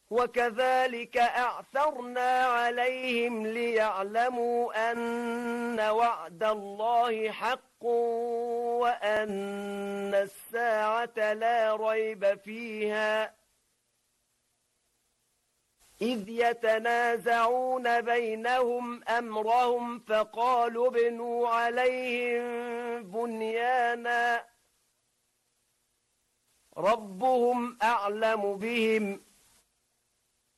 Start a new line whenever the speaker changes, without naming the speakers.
وكذلك أعثرنا عليهم ليعلموا أن وعد الله حق وأن الساعة لا ريب فيها إذ يتنازعون بينهم أمرهم فقالوا ابنوا عليهم بنيانا ربهم أعلم بهم